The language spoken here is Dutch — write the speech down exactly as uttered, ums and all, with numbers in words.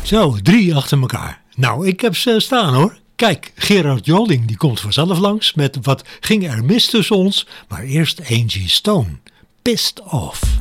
Zo, drie achter elkaar. Nou, ik heb ze staan hoor. Kijk, Gerard Joling die komt vanzelf langs met wat ging er mis tussen ons. Maar eerst Angie Stone. Pissed Off.